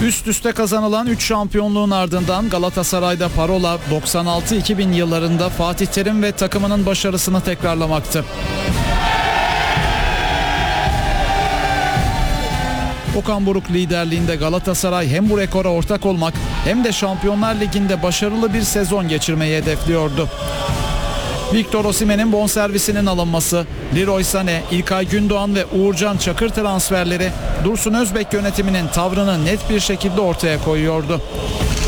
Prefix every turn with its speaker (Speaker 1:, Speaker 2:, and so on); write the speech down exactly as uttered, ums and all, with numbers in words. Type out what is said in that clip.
Speaker 1: Üst üste kazanılan üç şampiyonluğun ardından Galatasaray'da parola doksan altı iki bin yıllarında Fatih Terim ve takımının başarısını tekrarlamaktı. Okan Buruk liderliğinde Galatasaray hem bu rekora ortak olmak hem de Şampiyonlar Ligi'nde başarılı bir sezon geçirmeyi hedefliyordu. Victor Osimhen'in bonservisinin alınması, Leroy Sané, İlkay Gündoğan ve Uğurcan Çakır transferleri Dursun Özbek yönetiminin tavrını net bir şekilde ortaya koyuyordu.